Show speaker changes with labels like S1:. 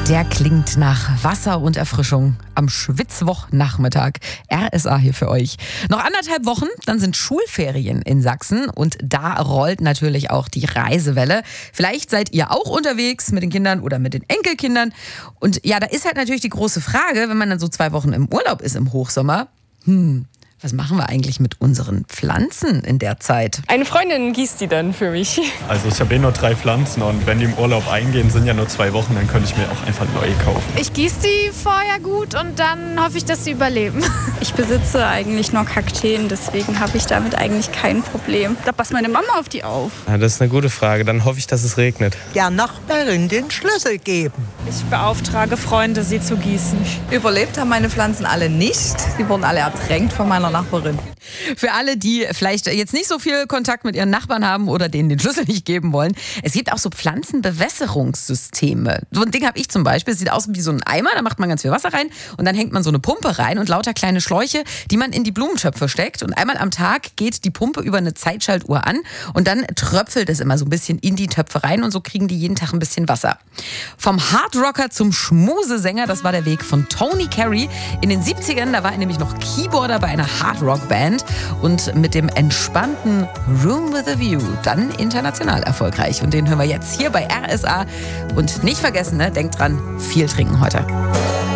S1: Der klingt nach Wasser und Erfrischung am Schwitzwochnachmittag. RSA hier für euch. Noch 1,5 Wochen, dann sind Schulferien in Sachsen und da rollt natürlich auch die Reisewelle. Vielleicht seid ihr auch unterwegs mit den Kindern oder mit den Enkelkindern. Und ja, da ist halt natürlich die große Frage, wenn man dann so 2 Wochen im Urlaub ist im Hochsommer, was machen wir eigentlich mit unseren Pflanzen in der Zeit?
S2: Eine Freundin gießt die dann für mich.
S3: Also ich habe nur 3 Pflanzen und wenn die im Urlaub eingehen, sind ja nur 2 Wochen, dann könnte ich mir auch einfach neue kaufen.
S4: Ich gieße die vorher gut und dann hoffe ich, dass sie überleben.
S5: Ich besitze eigentlich nur Kakteen, deswegen habe ich damit eigentlich kein Problem. Da passt meine Mama auf die auf.
S6: Ja, das ist eine gute Frage. Dann hoffe ich, dass es regnet.
S7: Der Nachbarin den Schlüssel geben.
S2: Ich beauftrage Freunde, sie zu gießen.
S8: Überlebt haben meine Pflanzen alle nicht. Die wurden alle ertränkt von meiner Nachbarin.
S1: Für alle, die vielleicht jetzt nicht so viel Kontakt mit ihren Nachbarn haben oder denen den Schlüssel nicht geben wollen, es gibt auch so Pflanzenbewässerungssysteme. So ein Ding habe ich zum Beispiel. Es sieht aus wie so ein Eimer, da macht man ganz viel Wasser rein und dann hängt man so eine Pumpe rein und lauter kleine Schläuche, die man in die Blumentöpfe steckt. Und einmal am Tag geht die Pumpe über eine Zeitschaltuhr an und dann tröpfelt es immer so ein bisschen in die Töpfe rein und so kriegen die jeden Tag ein bisschen Wasser. Vom Hardrocker zum Schmusesänger, das war der Weg von Tony Carey. In den 70ern, da war er nämlich noch Keyboarder bei einer Hardrock-Band und mit dem entspannten Room with a View dann international erfolgreich. Und den hören wir jetzt hier bei RSA. Und nicht vergessen, denkt dran, viel trinken heute.